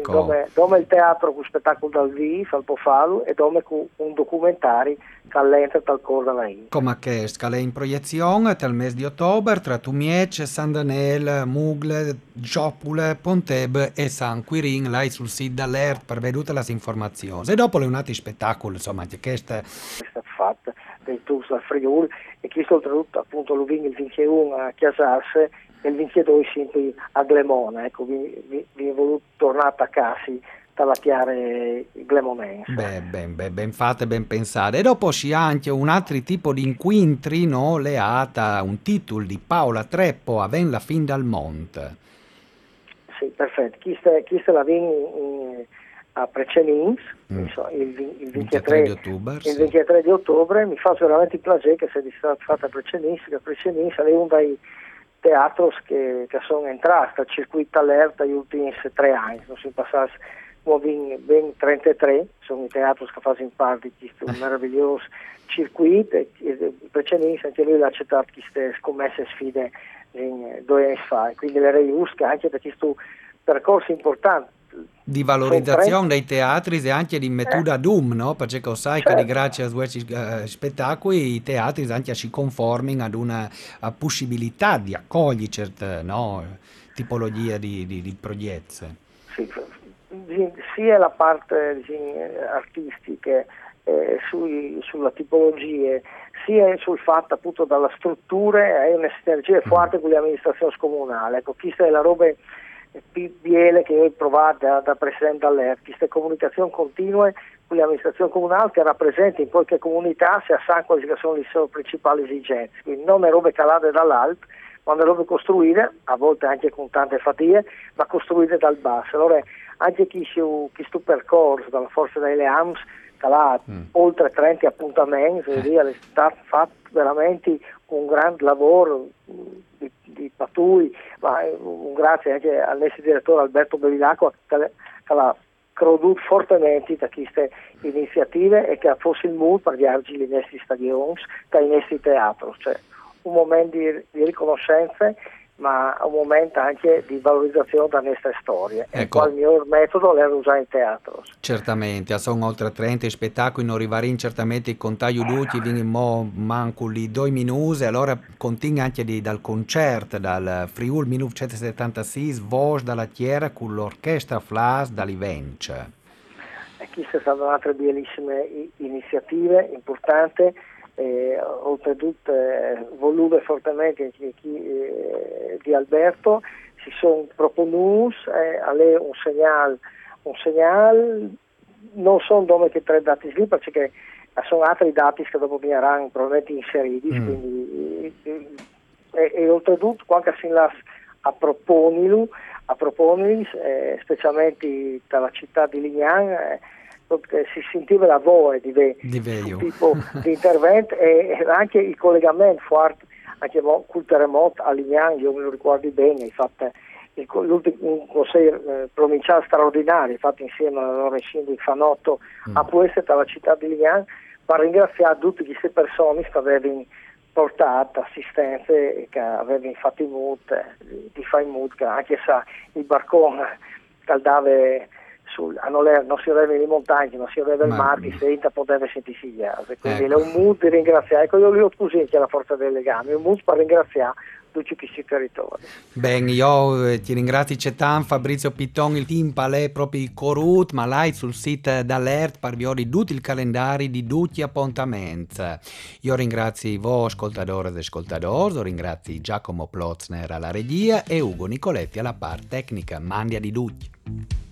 Ecco. Dove il teatro con spettacolo dal vivo, al Pofalo, e dove con un documentario che all'entra tal cosa là in. Come che scale in proiezione tra il mese di ottobre tra Tumiece, San Danel, Mugle, Giopule, Ponteb e San Quirin, là sul sito d'Alert per vedere tutte le informazioni. E dopo le unati spettacolo, insomma, che questa Questa fatta dei tours al Friuli, e questo oltretutto appunto lo vince il 21 a Chiasarse e il 22 sempre a Glemona, ecco, vi è voluto tornare a casa dalla chiare glemonense. Ben fatte, ben pensate. E dopo c'è anche un altro tipo di incontri, no? Leata un titolo di Paola Treppo, Aven la fin dal monte. Sì, perfetto. Chi la vince a Precenins, il 23 di ottobre. Il 23 di ottobre mi fa veramente piacere che sia fatta a Precenins, che Precenins è uno dei teatri che sono entrati al circuito allerta negli ultimi 3 anni, non si passati ben 33, sono i teatri che fanno parte di questo meraviglioso circuito, e Precenins anche lui ha accettato queste scommesse sfide 2 anni fa, e quindi le reiusca anche per questo percorso importante Di valorizzazione dei teatri e anche di metoda d'um, no? Perché sai che grazie a questi spettacoli i teatri anche si conformano ad una possibilità di accogliere certe, no, tipologie di progetti. Sì, sia la parte artistica sulla tipologia, sia sul fatto appunto dalla struttura, è una sinergia forte con le amministrazioni comunali. Ecco, questa è la roba biele che io ho provato da Presidente All'ERT, queste comunicazioni continue con le amministrazioni comunali che rappresentano in qualche comunità se sa quali sono le sue principali esigenze, quindi non è robe calate dall'alto, ma è robe costruite, a volte anche con tante fatiche, ma costruite dal basso. Allora anche questo percorso dalla Forza delle AMS che ha oltre 30 appuntamenti, è stato fatto veramente un grande lavoro di Patui, ma un grazie anche al nostro direttore Alberto Bevilacqua che l'ha creduto fortemente da queste iniziative e che fosse il mood per viaggi nei nostri stadioni, dai nostri teatri, cioè un momento di riconoscenza, ma un momento anche di valorizzazione della nostra storia. Ecco. E il mio metodo è usare in teatro. Certamente, sono oltre 30 spettacoli, non arrivano certamente i contagi tutti, vengono manco lì 2 minuti, allora continua anche dal concerto, dal Friuli 1976, voce dalla Chiera con l'orchestra Flas da Livenza. E queste sono altre bellissime iniziative importanti. Oltretutto volute fortemente di Alberto si sono proponuti a lei un segnale non sono dove che 3 dati lì perché sono altri dati che dopo verranno probabilmente inseriti quindi, e oltretutto quando si a proponili specialmente dalla città di Lignano si sentiva la voce di tipo di intervento e anche il collegamento forte anche col terremoto a Lignano, io me lo ricordo bene, infatti un consiglio provinciale straordinario fatto insieme alla loro sindaco Fanotto a Puese dalla città di Lignano per ringraziare tutte queste persone che avevano portato assistenza e che avevano fatto i mood di fare i mood, anche se il barcone caldava non si aveva le montagne, non si aveva il mare, se poteva sentirsi gli altri. Quindi è un mood di ringraziare. Ecco, io li ho scusi anche la forza del legame, un mood per ringraziare tutti questi territori. Bene, io ti ringrazio tanto Fabrizio Pitton, il team Palè proprio corrut, ma là sul sito d'Alert per vi tutti il calendario di tutti gli appuntamenti. Io ringrazio voi ascoltatori e ascoltatori, ringrazio Giacomo Plotzner alla regia e Ugo Nicoletti alla parte tecnica. Mandia di tutti.